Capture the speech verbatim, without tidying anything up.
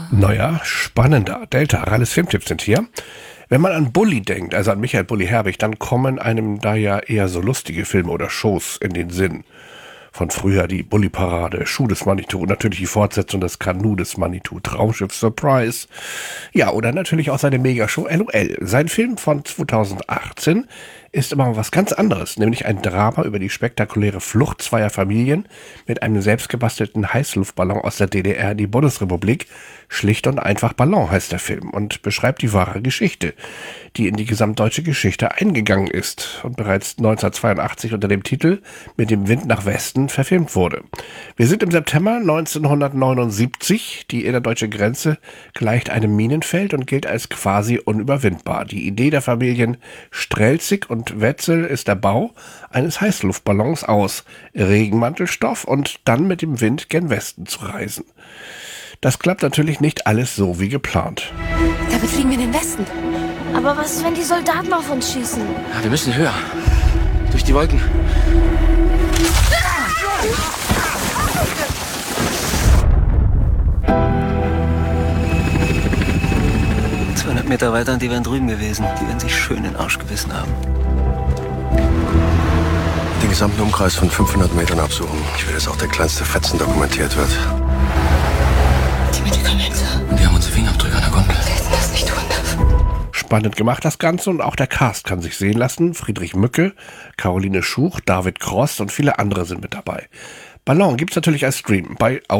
Neuer, spannender. Delta, Ralles Filmtipps sind hier. Wenn man an Bully denkt, also an Michael Bulli Herbig, dann kommen einem da ja eher so lustige Filme oder Shows in den Sinn. Von früher die Bully-Parade, Schuh des Manitou und natürlich die Fortsetzung des Kanu des Manitou, Traumschiff Surprise. Ja, oder natürlich auch seine Megashow L O L. Sein Film von zweitausendachtzehn ist immer was ganz anderes, nämlich ein Drama über die spektakuläre Flucht zweier Familien mit einem selbstgebastelten Heißluftballon aus der D D R in die Bundesrepublik. Schlicht und einfach Ballon heißt der Film und beschreibt die wahre Geschichte, die in die gesamtdeutsche Geschichte eingegangen ist und bereits neunzehnhundertzweiundachtzig unter dem Titel Mit dem Wind nach Westen verfilmt wurde. Wir sind im September neunzehnhundertneunundsiebzig. Die innerdeutsche Grenze gleicht einem Minenfeld und gilt als quasi unüberwindbar. Die Idee der Familien Strelzig und Wetzel ist der Bau eines Heißluftballons aus Regenmantelstoff und dann mit dem Wind gen Westen zu reisen. Das klappt natürlich nicht alles so wie geplant. Damit fliegen wir in den Westen. Aber was ist, wenn die Soldaten auf uns schießen? Ja, wir müssen höher. Durch die Wolken. zweihundert Meter weiter und die wären drüben gewesen. Die werden sich schön in den Arsch gebissen haben. Den gesamten Umkreis von fünfhundert Metern absuchen. Ich will, dass auch der kleinste Fetzen dokumentiert wird. Die Medikamente. Und die haben unsere Fingerabdrücke an der Gondel. Wir hätten das nicht tun dürfen. Spannend gemacht das Ganze und auch der Cast kann sich sehen lassen. Friedrich Mücke, Caroline Schuch, David Cross und viele andere sind mit dabei. Ballon gibt's natürlich als Stream bei